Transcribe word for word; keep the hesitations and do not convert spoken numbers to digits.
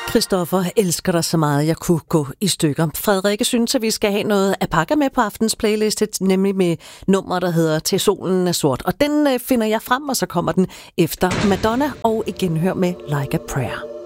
Christoffer, elsker dig så meget, jeg kunne gå i stykker. Frederikke synes, at vi skal have noget at pakke med på aftens playliste, nemlig med nummer, der hedder Til solen er sort. Og den finder jeg frem, og så kommer den efter Madonna og igen hør med Like a Prayer.